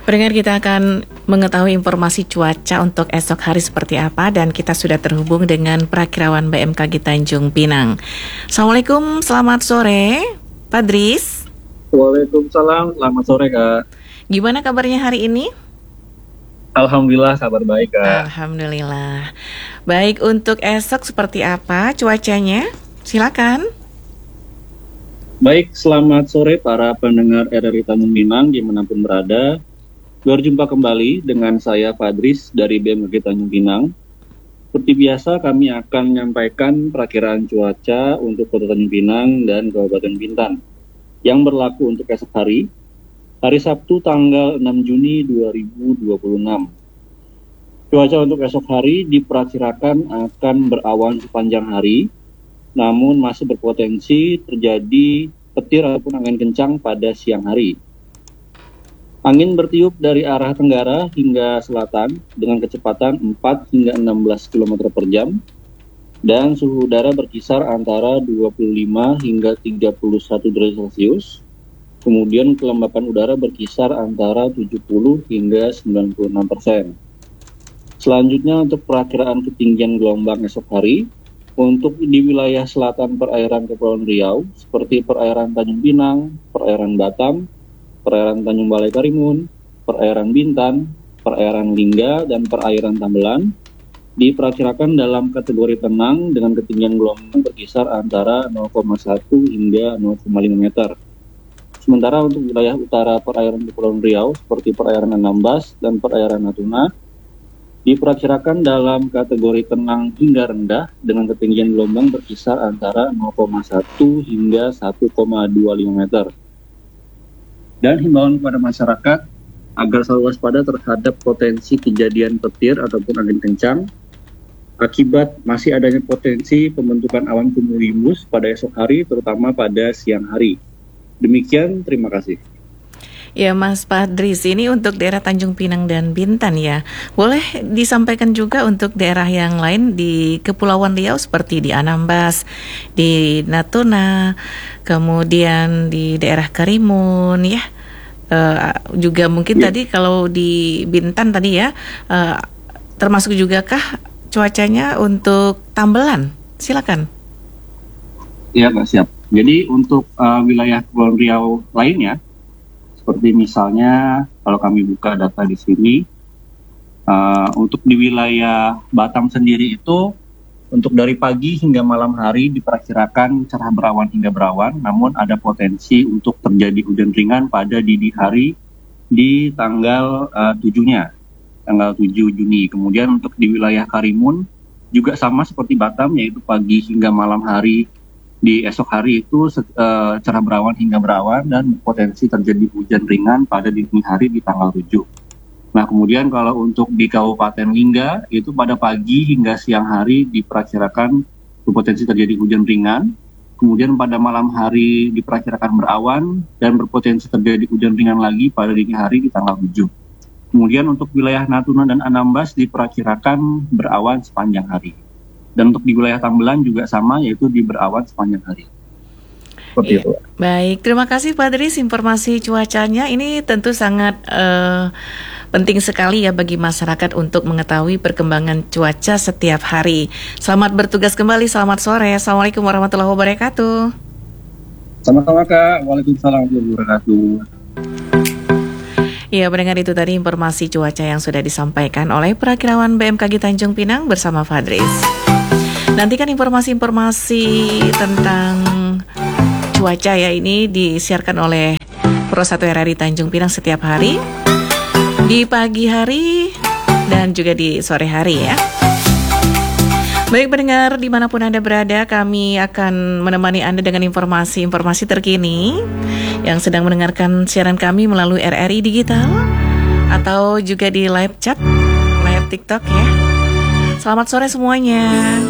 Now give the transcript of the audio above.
Pendengar, kita akan mengetahui informasi cuaca untuk esok hari seperti apa, dan kita sudah terhubung dengan Prakirawan BMKG Tanjung Pinang. Assalamualaikum, selamat sore, Pak Dris. Waalaikumsalam, selamat sore Kak. Gimana kabarnya hari ini? Alhamdulillah kabar baik Kak. Alhamdulillah. Baik, untuk esok seperti apa cuacanya? Silakan. Baik, selamat sore para pendengar RRI Tanjung Pinang dimanapun berada. Berjumpa kembali dengan saya Fadris dari BMKG Tanjung Pinang. Seperti biasa kami akan menyampaikan perakiraan cuaca untuk Kota Tanjung Pinang dan Kabupaten Bintan yang berlaku untuk esok hari Sabtu tanggal 6 Juni 2026. Cuaca untuk esok hari diperkirakan akan berawan sepanjang hari, namun masih berpotensi terjadi petir ataupun angin kencang pada siang hari. Angin bertiup dari arah tenggara hingga selatan dengan kecepatan 4 hingga 16 km per jam, dan suhu udara berkisar antara 25 hingga 31 derajat Celcius. Kemudian kelembapan udara berkisar antara 70 hingga 96%. Selanjutnya untuk perakiraan ketinggian gelombang esok hari, untuk di wilayah selatan perairan Kepulauan Riau seperti perairan Tanjung Pinang, perairan Batam, perairan Tanjung Balai Karimun, perairan Bintan, perairan Lingga, dan perairan Tambelan diperkirakan dalam kategori tenang dengan ketinggian gelombang berkisar antara 0,1 hingga 0,5 meter. Sementara untuk wilayah utara perairan Kepulauan Riau seperti perairan Anambas dan perairan Natuna diperkirakan dalam kategori tenang hingga rendah dengan ketinggian gelombang berkisar antara 0,1 hingga 1,25 meter. Dan himbauan kepada masyarakat agar selalu waspada terhadap potensi kejadian petir ataupun angin kencang akibat masih adanya potensi pembentukan awan cumulonimbus pada esok hari, terutama pada siang hari. Demikian, terima kasih. Ya, Mas Padris, ini untuk daerah Tanjung Pinang dan Bintan ya. Boleh disampaikan juga untuk daerah yang lain di Kepulauan Riau seperti di Anambas, di Natuna, kemudian di daerah Karimun ya. Juga mungkin tadi kalau di Bintan tadi ya, termasuk juga kah cuacanya untuk Tambelan? Silakan. Iya, Kak, siap. Jadi untuk wilayah Kepulauan Riau lainnya, seperti misalnya kalau kami buka data di sini, untuk di wilayah Batam sendiri itu untuk dari pagi hingga malam hari diperkirakan cerah berawan hingga berawan, namun ada potensi untuk terjadi hujan ringan pada dini hari di tanggal 7-nya, tanggal 7 Juni. Kemudian untuk di wilayah Karimun juga sama seperti Batam, yaitu pagi hingga malam hari di esok hari itu cerah berawan hingga berawan dan potensi terjadi hujan ringan pada dini hari di tanggal 7. Nah, kemudian kalau untuk di Kabupaten Lingga itu pada pagi hingga siang hari diperkirakan berpotensi terjadi hujan ringan. Kemudian pada malam hari diperkirakan berawan dan berpotensi terjadi hujan ringan lagi pada dini hari di tanggal 7. Kemudian untuk wilayah Natuna dan Anambas diperkirakan berawan sepanjang hari. Dan untuk di wilayah Tambelan juga sama, yaitu di berawan sepanjang hari. Seperti itu. Baik, terima kasih Pak Dris informasi cuacanya. Ini tentu sangat penting sekali ya bagi masyarakat untuk mengetahui perkembangan cuaca setiap hari. Selamat bertugas kembali, selamat sore. Assalamualaikum warahmatullahi wabarakatuh. Sama-sama Kak, waalaikumsalam warahmatullahi wabarakatuh. Ya, pendengar, itu tadi informasi cuaca yang sudah disampaikan oleh Prakirawan BMKG Tanjung Pinang bersama Fadris. Nantikan informasi-informasi tentang cuaca ya, ini disiarkan oleh Pro 1 RRI Tanjung Pinang setiap hari, di pagi hari dan juga di sore hari ya. Baik pendengar, dimanapun Anda berada, kami akan menemani Anda dengan informasi-informasi terkini yang sedang mendengarkan siaran kami melalui RRI Digital atau juga di live chat, live TikTok ya. Selamat sore semuanya.